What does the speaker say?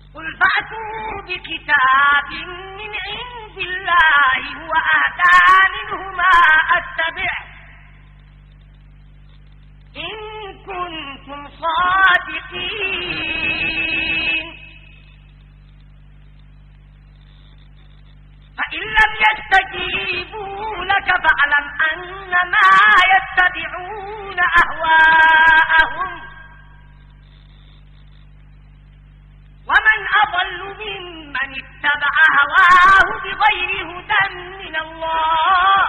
قل فأتوا بكتاب من عند الله هو أهدى منهما أتبع إن كنتم صادقين فإن لم يستجيبوا لك فاعلم أنما يتبعون أهواءهم ومن أضل ممن اتبع هواه بغير هدى من الله